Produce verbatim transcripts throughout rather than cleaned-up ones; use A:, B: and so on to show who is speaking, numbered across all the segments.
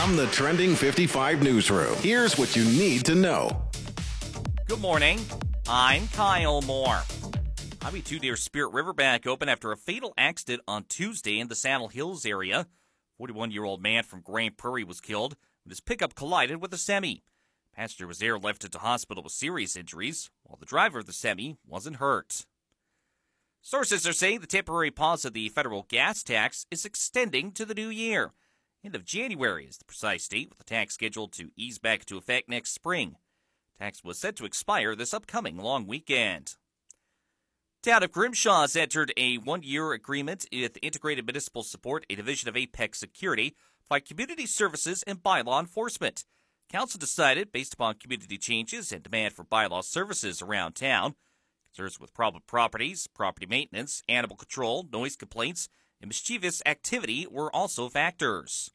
A: From the Trending fifty-five newsroom, here's what you need to know.
B: Good morning. I'm Kyle Moore. Highway two near Spirit River back open after a fatal accident on Tuesday in the Saddle Hills area. forty-one-year-old man from Grand Prairie was killed when his pickup collided with a semi. Passenger was airlifted to hospital with serious injuries, while the driver of the semi wasn't hurt. Sources are saying the temporary pause of the federal gas tax is extending to the new year. End of January is the precise date, with the tax scheduled to ease back into effect next spring. Tax was set to expire this upcoming long weekend. Town of Grimshaw has entered a one-year agreement with Integrated Municipal Support, a division of Apex Security, for community services and bylaw enforcement. Council decided, based upon community changes and demand for bylaw services around town, concerns with problem properties, property maintenance, animal control, noise complaints, and mischievous activity were also factors.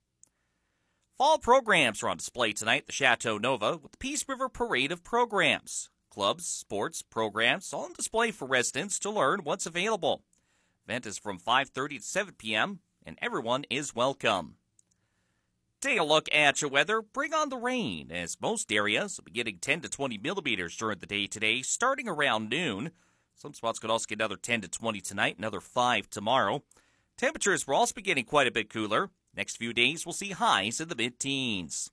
B: Fall programs are on display tonight at the Chateau Nova with the Peace River Parade of Programs. Clubs, sports, programs, all on display for residents to learn what's available. Event is from five thirty to seven p.m., and everyone is welcome. Take a look at your weather. Bring on the rain, as most areas will be getting ten to twenty millimeters during the day today, starting around noon. Some spots could also get another ten to twenty tonight, another five tomorrow. Temperatures will also be getting quite a bit cooler. Next few days, we'll see highs in the mid-teens.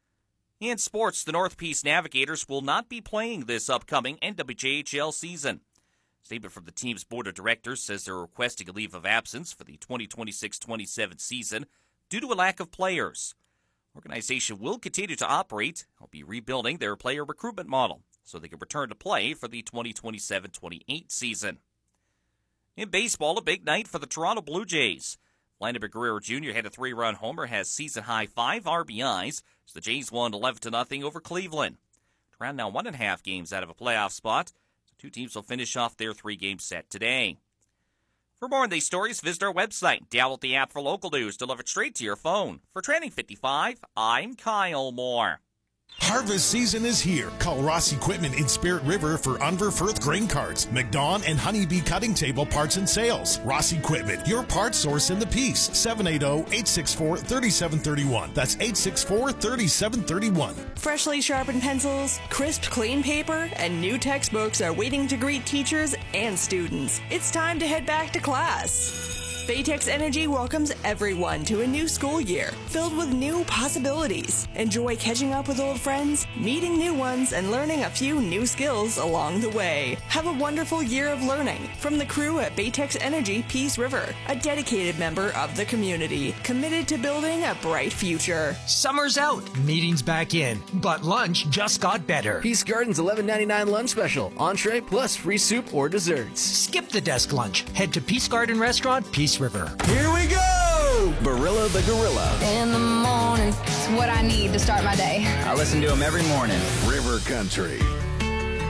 B: In sports, the North Peace Navigators will not be playing this upcoming N W J H L season. A statement from the team's board of directors says they're requesting a leave of absence for the twenty twenty-six twenty-seven season due to a lack of players. The organization will continue to operate. They'll be rebuilding their player recruitment model so they can return to play for the twenty twenty-seven twenty-eight season. In baseball, a big night for the Toronto Blue Jays. Vladimir Guerrero Junior had a three-run homer, has season-high five R B Is, so the Jays won eleven to nothing over Cleveland. Toronto now one and a half games out of a playoff spot. The two teams will finish off their three-game set today. For more on these stories, visit our website. Download the app for local news delivered straight to your phone. For Trending fifty-five, I'm Kyle Moore.
C: Harvest season is here. Call Ross Equipment in Spirit River for Unver Firth grain carts, McDonald and Honeybee cutting table parts and sales. Ross Equipment, your parts source in the Peace. seven eight zero, eight six four, three seven three one. That's eight six four, three seven three one.
D: Freshly sharpened pencils, crisp clean paper, and new textbooks are waiting to greet teachers and students. It's time to head back to class. Baytex Energy welcomes everyone to a new school year filled with new possibilities. Enjoy catching up with old friends, meeting new ones, and learning a few new skills along the way. Have a wonderful year of learning from the crew at Baytex Energy Peace River, a dedicated member of the community, committed to building a bright future.
E: Summer's out, meetings back in, but lunch just got better.
F: Peace Garden's eleven ninety-nine lunch special. Entree plus free soup or desserts.
E: Skip the desk lunch. Head to Peace Garden Restaurant, Peace River.
C: Here we go!
A: Barilla the Gorilla.
G: In the morning, it's what I need to start my day.
H: I listen to him every morning.
A: River Country.